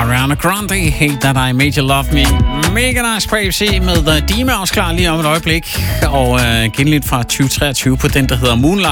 Ariana Grande, Hate That I Made You Love Me. Mega nice Crazy med The D-Mouse klar lige om et øjeblik. Og genligt fra 2023 på den, der hedder Moonlight.